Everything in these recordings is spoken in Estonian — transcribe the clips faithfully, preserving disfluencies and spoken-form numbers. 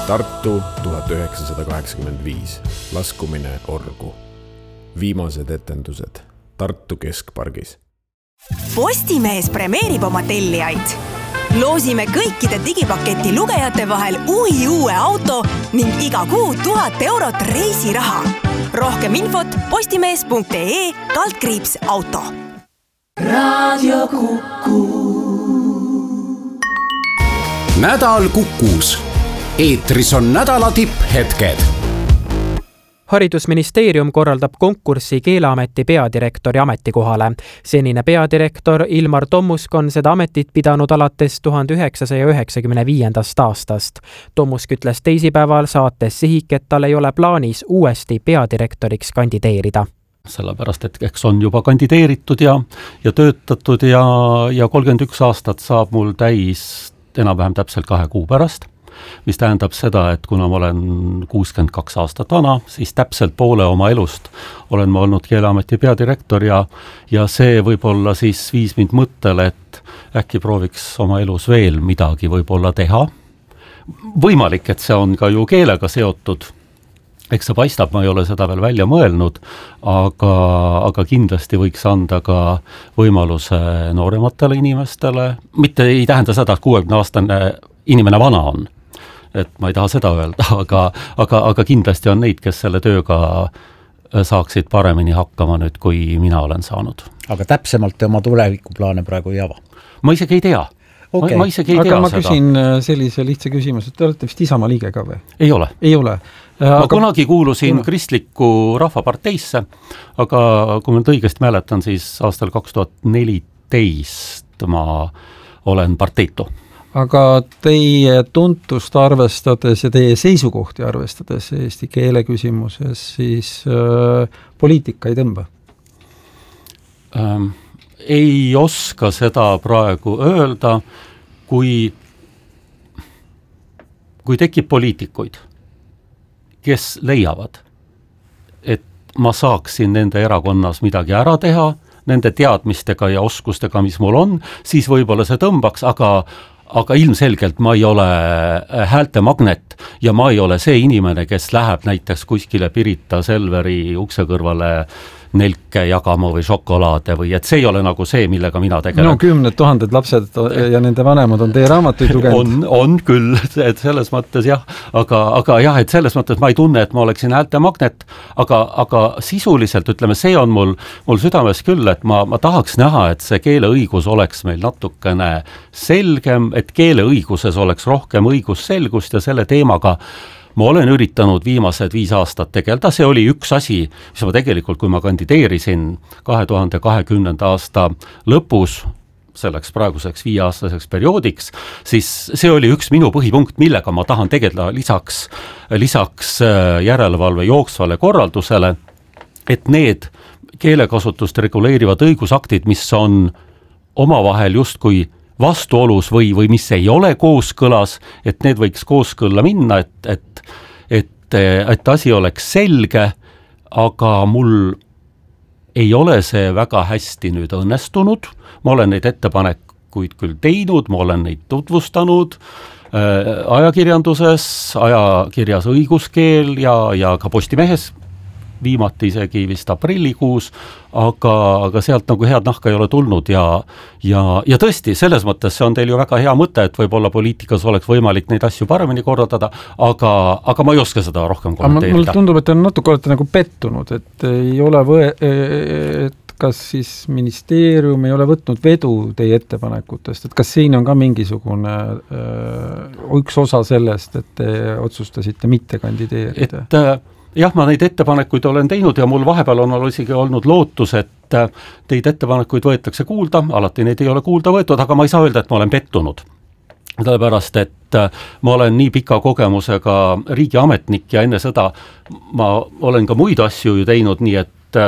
Tartu tuhat üheksasada kaheksakümmend viis. Laskumine orgu. Viimased etendused Tartu Keskpargis. Postimees premeerib oma tellijaid. Loosime kõikide digipaketi lugejate vahel uhi uue auto ning iga kuu tuhat eurot reisiraha. Rohkem infot postimees punkt ee kaldkriips auto. Raadio Kuku. Nädal Kukus. Eetris on nädala tipphetked. Haridusministeerium korraldab konkurssi Keeleameti peadirektori ametikohale. Senine peadirektor Ilmar Tommusk on seda ametit pidanud alates tuhat üheksasada üheksakümmend viiendast aastast. Tommusk ütles teisipäeval saates Sihik, et tal ei ole plaanis uuesti peadirektoriks kandideerida. Sellepärast, et eks on juba kandideeritud ja, ja töötatud ja, ja kolmkümmend üks aastat saab mul täis enam-vähem täpselt kahe kuu pärast. Mis tähendab seda, et kuna ma olen kuuskümmend kaks aastat vana, siis täpselt poole oma elust olen ma olnud Keeleameti peadirektor ja, ja see võib-olla siis viis mind mõttele, et äkki prooviks oma elus veel midagi võib-olla teha. Võimalik, et see on ka ju keelega seotud. Eks see paistab, ma ei ole seda veel välja mõelnud, aga, aga kindlasti võiks anda ka võimaluse noorematele inimestele. Mitte ei tähenda seda, et kuuekümne aastane inimene vana on. Et ma ei taha seda öelda, aga, aga, aga kindlasti on neid, kes selle tööga saaksid paremini hakkama nüüd, kui mina olen saanud. Aga täpsemalt te oma tulevikuplaane praegu ei ava? Ma isegi ei tea. Okay. Ma, ma isegi ei aga tea ma seda. küsin sellise lihtsa küsimuse, et te olete vist Isamaa liige ka või? Ei ole. Ei ole. Ma aga... kunagi kuulusin kuna... kristliku rahvaparteisse, aga kui ma õigesti mäletan, siis aastal kaks tuhat neliteist ma olen parteitu. Aga teie tuntust arvestades ja teie seisukohti arvestades eesti keele küsimuses, siis äh, poliitika ei tõmba? Ähm, ei oska seda praegu öelda, kui, kui tekib poliitikuid, kes leiavad, et ma saaksin nende erakonnas midagi ära teha, nende teadmistega ja oskustega, mis mul on, siis võib-olla see tõmbaks, aga aga ilmselgelt ma ei ole häälte magnet ja ma ei ole see inimene, kes läheb näiteks kuskile Pirita Selveri ukse kõrvale nelke jagama või šokolaade või et see ei ole nagu see, millega mina tegelen. No kümned tuhanded lapsed ja nende vanemad on teie raamatuid lugenud. On, on küll, et selles mõttes jah, aga, aga jah, et selles mõttes ma ei tunne, et ma oleksin häälte magnet, aga, aga sisuliselt ütleme, see on mul, mul südames küll, et ma, ma tahaks näha, et see keeleõigus oleks meil natukene selgem, et keeleõiguses oleks rohkem õigusselgust ja selle teemaga ma olen üritanud viimased viis aastat tegelda, see oli üks asi, mis ma tegelikult, kui ma kandideerisin kahe tuhande kahekümnenda aasta lõpus, selleks praeguseks viieaastaseks perioodiks, siis see oli üks minu põhipunkt, millega ma tahan tegeleda lisaks, lisaks järelevalve jooksvale korraldusele, et need keelekasutust reguleerivad õigusaktid, mis on omavahel justkui vastuolus või, või mis ei ole kooskõlas, et need võiks kooskõlla minna, et, et, et, et asi oleks selge, aga mul ei ole see väga hästi nüüd õnnestunud. Ma olen neid ettepanekuid küll teinud, ma olen neid tutvustanud äh, ajakirjanduses, ajakirjas õiguskeel ja, ja ka Postimehes viimati isegi vist aprillikuus, aga, aga sealt nagu head nahka ei ole tulnud ja, ja, ja tõesti, selles mõttes see on teil ju väga hea mõte, et võib-olla poliitikas oleks võimalik neid asju paremini korraldada, aga, aga ma ei oska seda rohkem kommenteerida. Mulle tundub, et on natuke olete nagu pettunud, et ei ole või, et kas siis ministeerium ei ole võtnud vedu teie ettepanekutest, et kas siin on ka mingisugune äh, üks osa sellest, et te otsustasite mitte kandideerida? Et äh, jah, ma neid ettepanekuid olen teinud ja mul vahepeal on isegi olnud lootus, et teid ettepanekuid võetakse kuulda, alati neid ei ole kuulda võetud, aga ma ei saa öelda, et ma olen pettunud. Sellepärast, et ma olen nii pika kogemusega riigiametnik ja enne seda ma olen ka muid asju ju teinud, nii et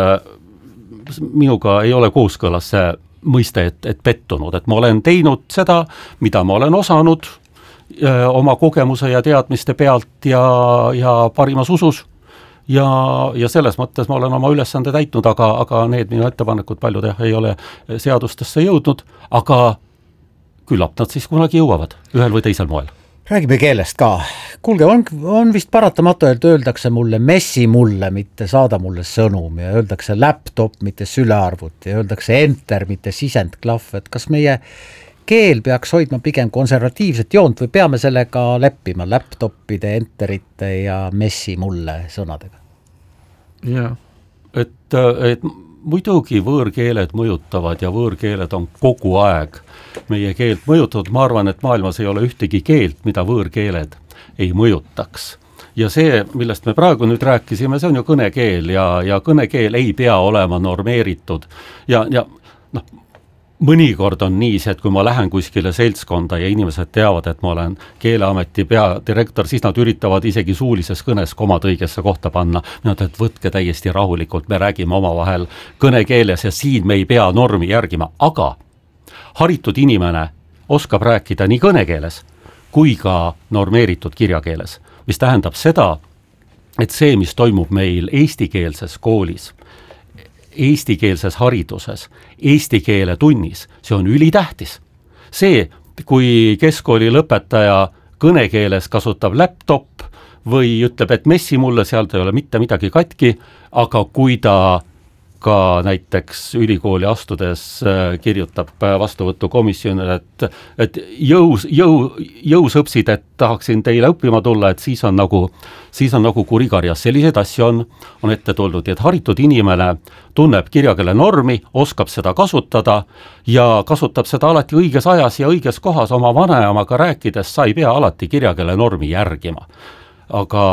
minuga ei ole kooskõlas see mõiste, et, et pettunud, et ma olen teinud seda, mida ma olen osanud oma kogemuse ja teadmiste pealt ja, ja parimas usus. Ja, ja selles mõttes ma olen oma ülesande täitnud, aga, aga need minu ettepanekud paljud jah, ei ole seadustesse jõudnud, aga küllap nad siis kunagi jõuavad, ühel või teisel moel. Räägime keelest ka. Kuulge, on, on vist paratamatu, et öeldakse mulle messi mulle, mitte saada mulle sõnum ja öeldakse laptop, mitte sülearvuti ja öeldakse enter, mitte sisendklahv. Et kas meie keel peaks hoidma pigem konservatiivset joont või peame sellega leppima laptopide, enterite ja messi mulle sõnadega? Jah, et, et muidugi võõrkeeled mõjutavad ja võõrkeeled on kogu aeg meie keelt mõjutatud. Ma arvan, et maailmas ei ole ühtegi keelt, mida võõrkeeled ei mõjutaks. Ja see, millest me praegu nüüd rääkisime, see on ju kõnekeel ja, ja kõnekeel ei pea olema normeeritud. Ja, ja noh, mõnikord on nii see, et kui ma lähen kuskile seltskonda ja inimesed teavad, et ma olen Keeleameti peadirektor, siis nad üritavad isegi suulises kõnes komad õigesse kohta panna. Mina ütlen, et võtke täiesti rahulikult, me räägime omavahel kõnekeeles ja siin me ei pea normi järgima, aga haritud inimene oskab rääkida nii kõnekeeles kui ka normeeritud kirjakeeles, mis tähendab seda, et see, mis toimub meil eestikeelses koolis, eestikeelses hariduses, eesti keele tunnis, see on ülitähtis. See, kui keskkooli lõpetaja kõnekeeles kasutab laptop või ütleb, et messi mulle, seal ei ole mitte midagi katki, aga kui ta ka näiteks ülikooli astudes kirjutab vastuvõtukomisjonile, et, et jõus, jõu, jõusõpsid, et tahaksin teile õppima tulla, et siis on nagu, siis on nagu kurikarjas. Selliseid asju on, on ette tuldud, et haritud inimene tunneb kirjakeele normi, oskab seda kasutada ja kasutab seda alati õiges ajas ja õiges kohas. Oma vanemaga rääkides sa ei pea alati kirjakeele normi järgima. Aga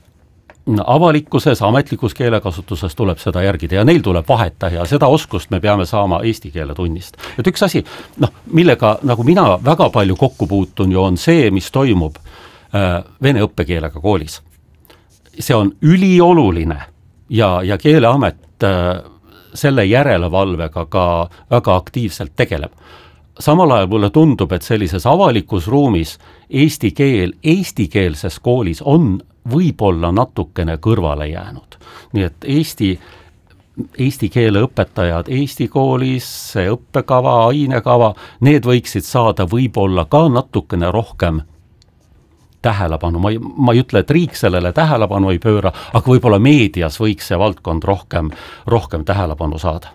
avalikkuses, ametlikus keelekasutuses tuleb seda järgida ja neil tuleb vaheta ja seda oskust me peame saama eesti keele tunnist. Et üks asi, noh, millega nagu mina väga palju kokku puutun ju on see, mis toimub äh, vene õppekeelega koolis. See on ülioluline ja, ja Keeleamet äh, selle järelevalvega ka väga aktiivselt tegeleb. Samal ajal mulle tundub, et sellises avalikus ruumis eesti keel eestikeelses koolis on võib-olla natukene kõrvale jäänud. Nii et eesti, eesti keele õpetajad eesti koolis, see õppekava, ainekava, need võiksid saada võib-olla ka natukene rohkem tähelepanu. Ma ei, ma ei ütle, et riik sellele tähelepanu ei pööra, aga võib-olla meedias võiks see valdkond rohkem, rohkem tähelepanu saada.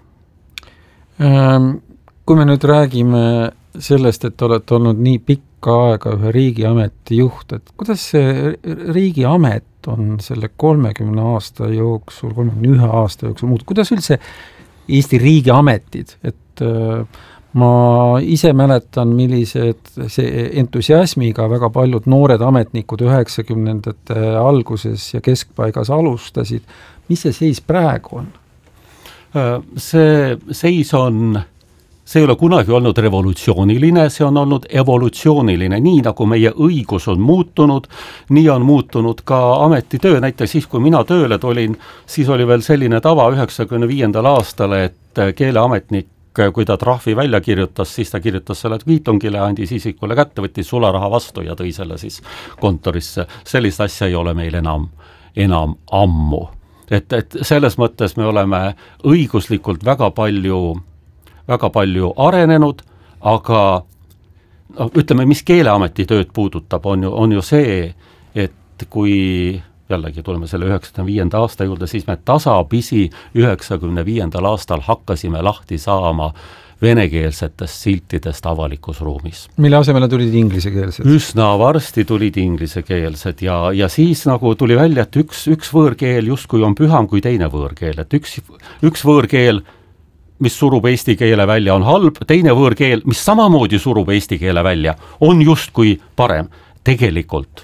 Kui me nüüd räägime sellest, et olete olnud nii pikka aega ühe riigiameti juht, et kuidas see riigiamet on selle kolmekümne aasta jooksul, kolmekümne ühe aasta jooksul muud, kuidas üldse Eesti riigiametid, et äh, ma ise mäletan, millised see entusiasmiga väga paljud noored ametnikud üheksakümnendate alguses ja keskpaigas alustasid, mis see seis praegu on? See seis on See ei ole kunagi olnud revolutsiooniline, see on olnud evolutsiooniline, nii nagu meie õigus on muutunud, nii on muutunud ka ametitöö. Näiteks siis, kui mina tööle tulin, siis oli veel selline tava üheksakümne viiendal aastal, et keeleametnik, kui ta trahvi välja kirjutas, siis ta kirjutas selle kviitungile, andis isikule kätte, võttis sularaha vastu ja tõi selle siis kontorisse. Sellist asja ei ole meil enam, enam ammu. Et, et selles mõttes me oleme õiguslikult väga palju väga palju arenenud, aga no, ütleme, mis Keeleameti tööd puudutab, on ju, on ju see, et kui jällegi tuleme selle üheksakümne viienda aasta juurde, siis me tasapisi üheksakümne viiendal aastal hakkasime lahti saama venekeelsetest siltidest avalikus ruumis. Mille asemele tulid inglisekeelsed? Üsna varsti tulid inglisekeelsed ja, ja siis nagu tuli välja, et üks, üks võõrkeel justkui on püham kui teine võõrkeel, et üks, üks võõrkeel mis surub eesti keele välja, on halb, teine võõrkeel, mis samamoodi surub eesti keele välja, on justkui parem. Tegelikult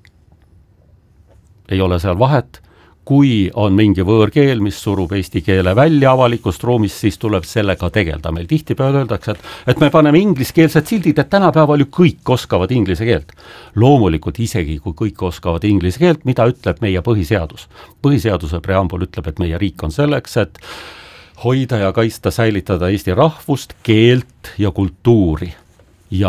ei ole seal vahet, kui on mingi võõrkeel, mis surub eesti keele välja avalikust ruumist, siis tuleb sellega tegelda. Meil tihtipeale öeldakse, et, et me paneme ingliskeelsed sildid, et tänapäeval ju kõik oskavad inglise keelt. Loomulikult isegi, kui kõik oskavad inglise keelt, mida ütleb meie põhiseadus. Põhiseaduse preambul ütleb, et meie riik on selleks, et hoida ja kaitsta, säilitada eesti rahvust, keelt ja kultuuri. Ja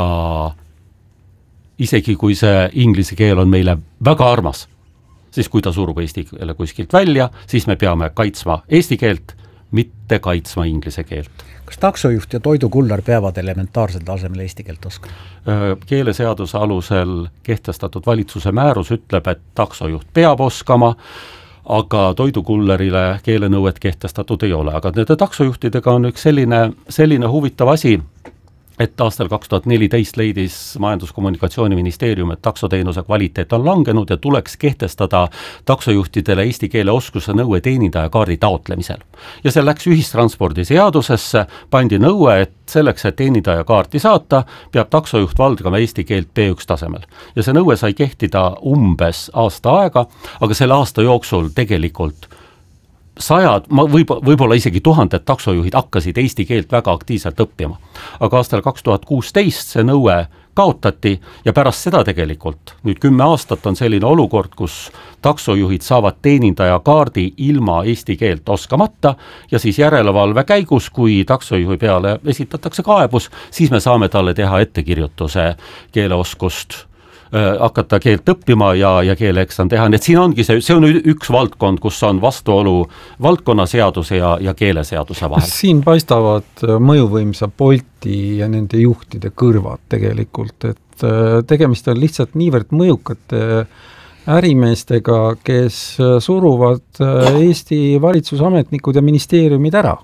isegi kui see inglise keel on meile väga armas, siis kui ta surub eesti keele kuskilt välja, siis me peame kaitsma eesti keelt, mitte kaitsma inglise keelt. Kas taksojuht ja toidukullar peavad elementaarsel tasemel eesti keelt oskama? Keeleseaduse alusel kehtestatud valitsuse määrus ütleb, et taksojuht peab oskama, aga toidukullerile keelenõuet kehtestatud ei ole. Aga nende taksojuhtidega on üks selline, selline huvitav asi, et aastal kaks tuhat neliteist leidis Majandus-kommunikatsiooniministeerium, et taksoteenuse kvaliteet on langenud ja tuleks kehtestada taksojuhtidele eesti keele oskuse nõue teenindajakaardi taotlemisel. Ja see läks ühistranspordiseadusesse, pandi nõue, et selleks, et teenindajakaarti saata, peab taksojuht valdama eesti keelt B üks tasemel. Ja see nõue sai kehtida umbes aasta aega, aga selle aasta jooksul tegelikult sajad, võib, võib-olla isegi tuhanded taksojuhid hakkasid eesti keelt väga aktiivselt õppima. Aga aastal kaks tuhat kuusteist see nõue kaotati ja pärast seda tegelikult, nüüd kümme aastat on selline olukord, kus taksojuhid saavad teenindajakaardi ilma eesti keelt oskamata ja siis järelevalve käigus, kui taksojuhi peale esitatakse kaebus, siis me saame talle teha ettekirjutuse keeleoskust hakata keelt õppima ja, ja keeleeksam teha. Nii et siin ongi see, see on üks valdkond, kus on vastuolu valdkonnaseaduse ja, ja keeleseaduse vahel. Siin paistavad mõjuvõimsa Bolti ja nende juhtide kõrvad tegelikult, et tegemist on lihtsalt niivõrd mõjukate ärimeestega, kes suruvad Eesti valitsusametnikud ja ministeeriumid ära.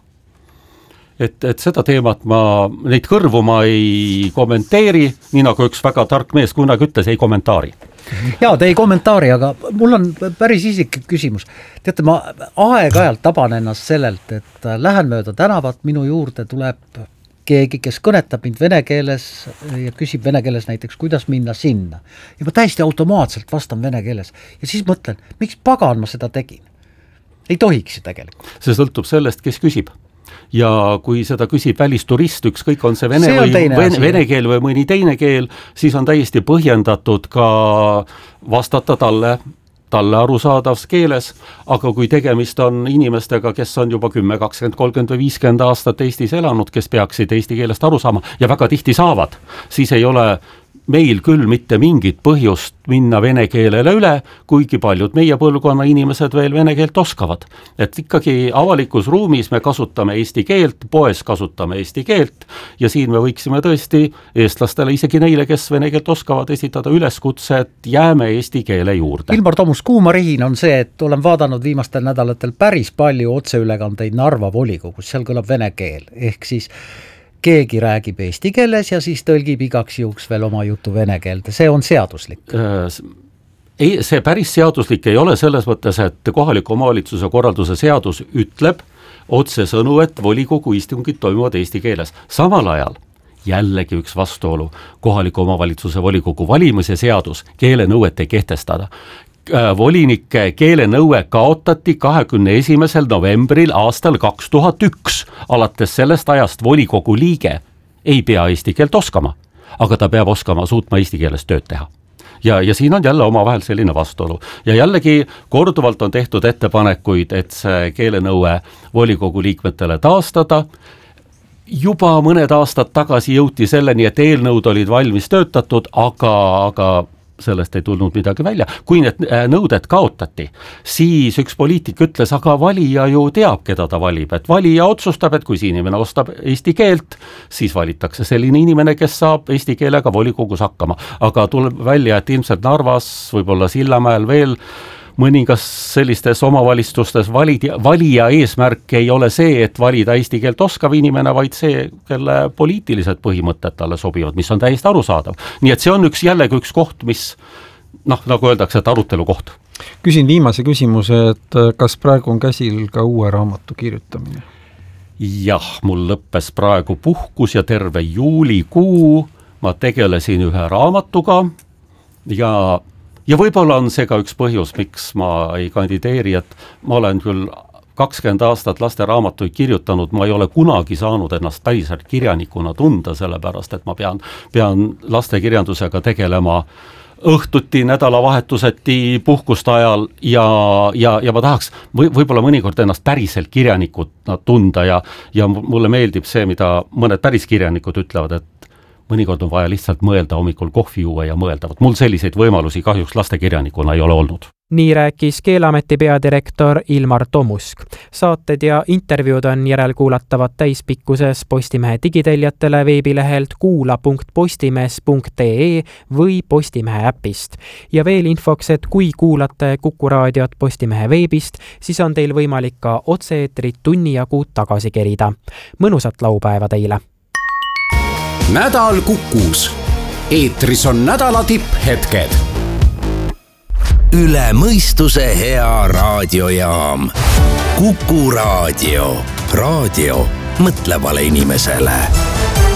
Et, et seda teemat ma, neid kõrvu ma ei kommenteeri, nii nagu üks väga tark mees kunagi ütles, ei kommentaari. Jaa, te ei kommentaari, aga mul on päris isiklik küsimus. Teate, ma aeg-ajalt taban ennast sellelt, et lähen mööda tänavat, minu juurde tuleb keegi, kes kõnetab mind vene keeles ja küsib vene keeles näiteks, kuidas minna sinna. Ja ma täiesti automaatselt vastan vene keeles. Ja siis mõtlen, miks pagan ma seda tegin? Ei tohiks ju tegelikult. See sõltub sellest, kes küsib. Ja kui seda küsib välisturist, ükskõik on see vene, see on või vene, vene keel või mõni teine keel, siis on täiesti põhjendatud ka vastata talle, talle arusaadavs keeles, aga kui tegemist on inimestega, kes on juba kümme, kakskümmend, kolmkümmend või viiskümmend aastat Eestis elanud, kes peaksid eesti keelest aru saama ja väga tihti saavad, siis ei ole meil küll mitte mingit põhjust minna vene keelele üle, kuigi paljud meie põlvkonna inimesed veel vene keelt oskavad. Et ikkagi avalikus ruumis me kasutame eesti keelt, poes kasutame eesti keelt ja siin me võiksime tõesti eestlastele, isegi neile, kes vene keelt oskavad, esitada üleskutse, et jääme eesti keele juurde. Ilmar Tomusk, kuumarihin on see, et olen vaadanud viimastel nädalatel päris palju otseülekandeid Narva volikogus, seal kõlab vene keel, ehk siis keegi räägib eesti keeles ja siis tõlgib igaks juhuks veel oma jutu vene keelde. See on seaduslik? Ei, see päris seaduslik ei ole selles mõttes, et kohaliku omavalitsuse korralduse seadus ütleb otsesõnu, et volikogu istungid toimuvad eesti keeles. Samal ajal jällegi üks vastuolu kohaliku omavalitsuse volikogu valimise seadus keelenõuet ei kehtestada. Volinike keelenõue kaotati kahekümne esimesel novembril aastal kaks tuhat üks. Alates sellest ajast volikogu liige ei pea eesti keelt oskama, aga ta peab oskama suutma eesti keeles tööd teha. Ja, ja siin on jälle omavahel selline vastuolu. Ja jällegi korduvalt on tehtud ettepanekuid, et see keelenõue volikogu liikmetele taastada. Juba mõned aastad tagasi jõuti selleni, et eelnõud olid valmis töötatud, aga, aga sellest ei tulnud midagi välja. Kui need nõuded kaotati, siis üks poliitik ütles, aga valija ju teab, keda ta valib, et valija otsustab, et kui see inimene ostab eesti keelt, siis valitakse selline inimene, kes saab eesti keelega volikogus hakkama. Aga tuleb välja, et ilmselt Narvas, võib-olla Sillamäel veel mõningas sellistes omavalitsustes valida, valija eesmärk ei ole see, et valida eesti keelt oskav inimene, vaid see, kelle poliitilised põhimõtted talle sobivad, mis on täiesti arusaadav. Nii et see on üks jällegi üks koht, mis, noh, nagu öeldakse, et arutelu koht. Küsin viimase küsimuse, et kas praegu on käsil ka uue raamatu kirjutamine? Jah, mul lõppes praegu puhkus ja terve juulikuu ma tegelesin ühe raamatuga ja Ja võib-olla on see ka üks põhjus, miks ma ei kandideeri, et ma olen küll kakskümmend aastat laste raamatuid kirjutanud, ma ei ole kunagi saanud ennast päriselt kirjanikuna tunda, sellepärast, et ma pean, pean lastekirjandusega tegelema õhtuti, nädalavahetuseti, puhkuste ajal ja, ja, ja ma tahaks või, võib-olla mõnikord ennast päriselt kirjanikuna tunda ja, ja mulle meeldib see, mida mõned päris kirjanikud ütlevad, et mõnikord on vaja lihtsalt mõelda hommikul kohvi juua ja mõelda. Mul selliseid võimalusi kahjuks lastekirjanikuna ei ole olnud. nii rääkis Keeleameti peadirektor Ilmar Tomusk. Saated ja intervjuud on järelkuulatavad täispikkuses Postimehe digiteljatele veebilehelt kuula punkt postimees punkt ee või Postimehe äpist. Ja veel infoks, et kui kuulate Kuku raadiot Postimehe veebist, siis on teil võimalik ka otse-eetrit tunni jagu tagasi kerida. Mõnusat laupäeva teile! Nädal Kukus. Eetris on nädala tipphetked. Üle mõistuse hea raadiojaam. Kuku raadio. Raadio mõtlevale inimesele.